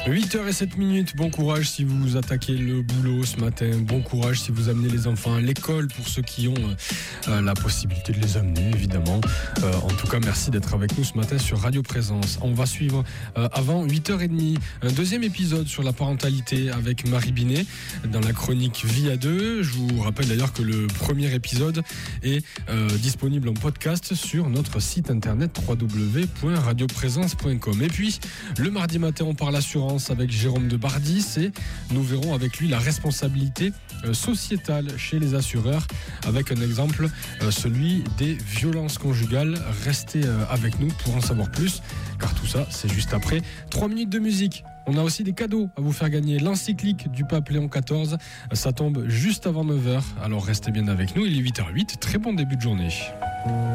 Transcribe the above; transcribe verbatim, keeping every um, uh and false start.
huit heures zéro sept minutes, bon courage si vous attaquez le boulot ce matin, bon courage si vous amenez les enfants à l'école pour ceux qui ont euh, la possibilité de les amener évidemment. Euh, en tout cas, merci d'être avec nous ce matin sur Radio Présence. On va suivre euh, avant huit heures trente un deuxième épisode sur la parentalité avec Marie Binet dans la chronique Vie à deux. Je vous rappelle d'ailleurs que le premier épisode est euh, disponible en podcast sur notre site internet w w w point radio présence point com. Et puis, le mardi matin, on parle assurance avec Jérôme de Bardis et nous verrons avec lui la responsabilité euh, sociétale chez les assureurs avec un exemple, euh, celui des violences conjugales. Restez euh, avec nous pour en savoir plus car tout ça c'est juste après trois minutes de musique. On a aussi des cadeaux à vous faire gagner. L'encyclique du pape Léon quatorze, ça tombe juste avant neuf heures, alors restez bien avec nous, il est huit heures zéro huit, très bon début de journée.